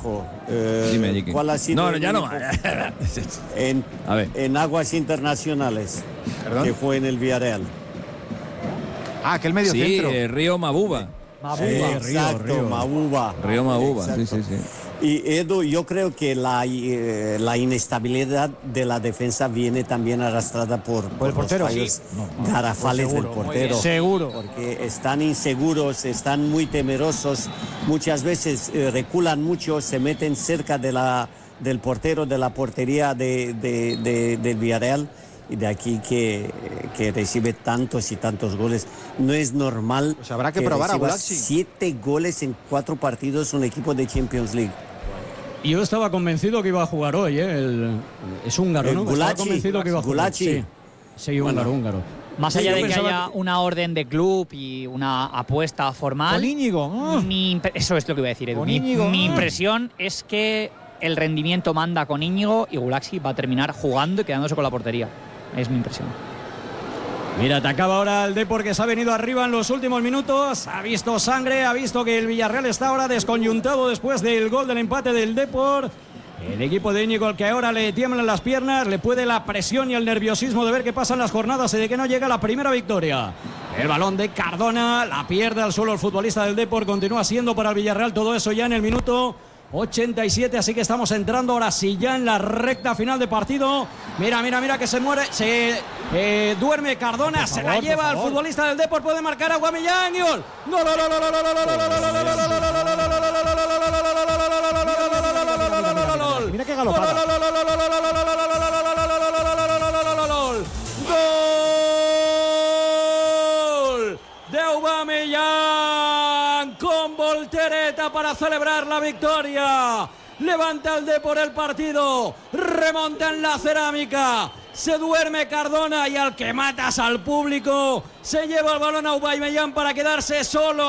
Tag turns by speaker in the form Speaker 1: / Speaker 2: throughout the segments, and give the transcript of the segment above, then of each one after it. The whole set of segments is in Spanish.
Speaker 1: Juanjo,
Speaker 2: Dime,
Speaker 1: ¿cuál ha sido
Speaker 2: no, ya no.
Speaker 1: en aguas internacionales?
Speaker 3: ¿Perdón?
Speaker 1: Que fue en el Villarreal.
Speaker 3: Aquel medio centro.
Speaker 2: Río Mabuba.
Speaker 1: Exacto, Mabuba.
Speaker 2: Río Mabuba,
Speaker 1: Exacto.
Speaker 2: sí.
Speaker 1: Y Edu, yo creo que la inestabilidad de la defensa viene también arrastrada por
Speaker 3: el portero,
Speaker 1: los fallos garrafales del portero.
Speaker 3: Seguro.
Speaker 1: Porque están inseguros, están muy temerosos, muchas veces reculan mucho, se meten cerca del portero, de la portería del Villarreal. Y de aquí que recibe tantos y tantos goles. No es normal.
Speaker 3: Pues habrá que probar a Gulaxi.
Speaker 1: 7 goles en 4 partidos un equipo de Champions League.
Speaker 4: Yo estaba convencido que iba a jugar hoy, es húngaro, ¿no? Estaba convencido que iba a jugar. Sí, húngaro.
Speaker 5: Más allá de que haya una orden de club y una apuesta formal.
Speaker 3: Con Íñigo.
Speaker 5: Eso es lo que iba a decir, Edu.
Speaker 3: Con Íñigo.
Speaker 5: Mi impresión es que el rendimiento manda con Íñigo y Gulaxi va a terminar jugando y quedándose con la portería. Es mi impresión.
Speaker 4: Mira, atacaba ahora el Depor, que se ha venido arriba en los últimos minutos. Ha visto sangre, ha visto que el Villarreal está ahora desconyuntado después del gol del empate del Depor. El equipo de Íñigo, al que ahora le tiemblan las piernas, le puede la presión y el nerviosismo de ver qué pasan las jornadas y de que no llega la primera victoria. El balón de Cardona, la pierde al suelo el futbolista del Depor. Continúa siendo para el Villarreal todo eso ya en el minuto 87, así que estamos entrando ahora sí ya en la recta final de partido. Mira que se duerme Cardona, se la lleva al futbolista del Depor, puede marcar a Aubameyang y gol.
Speaker 3: Mira qué galopada.
Speaker 4: Gol de Aubameyang con voltereta para celebrar la victoria. Levanta el Depor el partido, remonta en la cerámica, se duerme Cardona y al que matas al público se lleva el balón a Aubameyang para quedarse solo.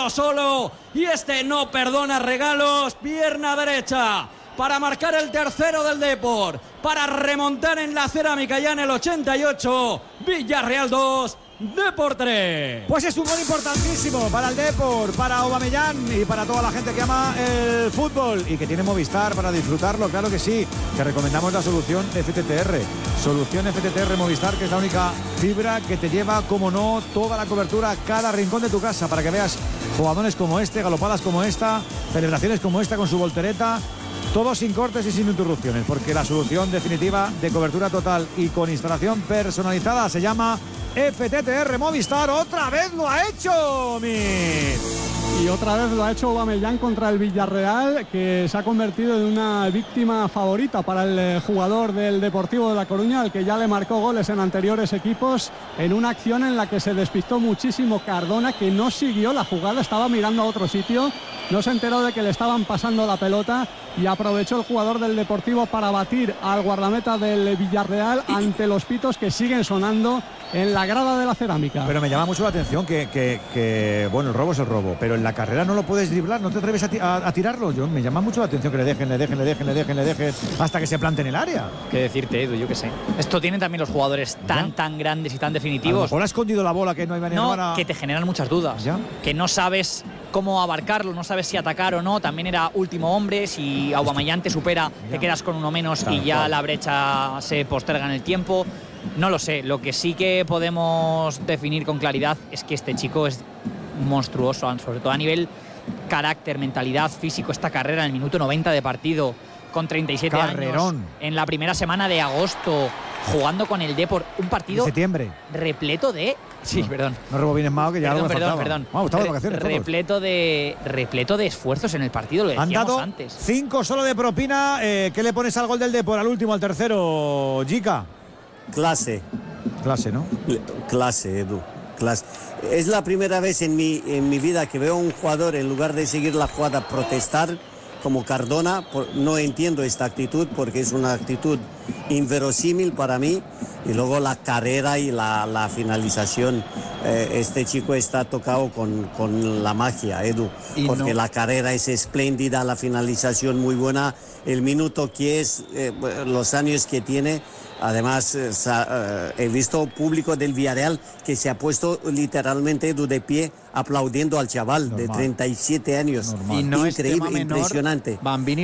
Speaker 4: Y este no perdona regalos, pierna derecha para marcar el tercero del Depor, para remontar en la cerámica ya en el 88. Villarreal 2, Depor 3.
Speaker 3: Pues es un gol importantísimo para el Depor, para Aubameyang y para toda la gente que ama el fútbol y que tiene Movistar para disfrutarlo, claro que sí. Te recomendamos la solución FTTR. Solución FTTR Movistar, que es la única fibra que te lleva, como no, toda la cobertura a cada rincón de tu casa para que veas jugadores como este, galopadas como esta, celebraciones como esta con su voltereta. Todo sin cortes y sin interrupciones, porque la solución definitiva de cobertura total y con instalación personalizada se llama FTTR Movistar. ¡Otra vez lo ha hecho,
Speaker 6: Y otra vez lo ha hecho Aubameyang contra el Villarreal, que se ha convertido en una víctima favorita para el jugador del Deportivo de La Coruña, al que ya le marcó goles en anteriores equipos, en una acción en la que se despistó muchísimo Cardona, que no siguió la jugada, estaba mirando a otro sitio, no se enteró de que le estaban pasando la pelota y aprovechó el jugador del Deportivo para batir al guardameta del Villarreal ante los pitos que siguen sonando en la grada de la cerámica.
Speaker 3: Pero me llama mucho la atención que bueno, el robo es el robo, pero en la carrera no lo puedes driblar, no te atreves a tirarlo. Me llama mucho la atención que le dejen hasta que se plante en el área.
Speaker 5: ¿Qué decirte, Edu? Yo qué sé. Esto tienen también los jugadores tan grandes y tan definitivos.
Speaker 3: A lo mejor ha escondido la bola, que no hay manera.
Speaker 5: No, que te generan muchas dudas.
Speaker 3: ¿Ya?
Speaker 5: Que no sabes cómo abarcarlo, no sabes si atacar o no. También era último hombre, si Aubameyang te supera, te quedas con uno menos y ya la brecha se posterga en el tiempo. No lo sé, lo que sí que podemos definir con claridad es que este chico es monstruoso, sobre todo a nivel carácter, mentalidad, físico. Esta carrera en el minuto 90 de partido, con 37 años, en la primera semana de agosto, jugando con el Depor, un partido
Speaker 3: de septiembre
Speaker 5: repleto de... Sí, perdón.
Speaker 3: No rebobines más, que ya algo me faltaba.
Speaker 5: Perdón.
Speaker 3: Vamos, estamos de vacaciones
Speaker 5: repleto de esfuerzos en el partido, lo decíamos
Speaker 3: han dado
Speaker 5: antes.
Speaker 3: 5 solo de propina. ¿Qué le pones al gol del Depor, al último, al tercero, Jica?
Speaker 1: Clase,
Speaker 3: ¿no?
Speaker 1: Clase, Edu. Clase. Es la primera vez en mi vida que veo a un jugador, en lugar de seguir la jugada, protestar como Cardona. No entiendo esta actitud porque es una actitud inverosímil para mí. Y luego la carrera y la finalización. Este chico está tocado con la magia, Edu, porque la carrera es espléndida, la finalización muy buena, el minuto que es, los años que tiene. Además, he visto público del Villarreal que se ha puesto literalmente, Edu, de pie aplaudiendo al chaval de 37 años.
Speaker 7: Y no
Speaker 1: Increíble, impresionante.
Speaker 7: Bambini